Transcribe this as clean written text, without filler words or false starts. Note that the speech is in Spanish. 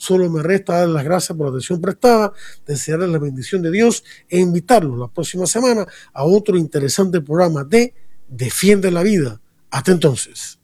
solo me resta dar las gracias por la atención prestada, desearles la bendición de Dios e invitarlos la próxima semana a otro interesante programa de Defiende la Vida. Hasta entonces.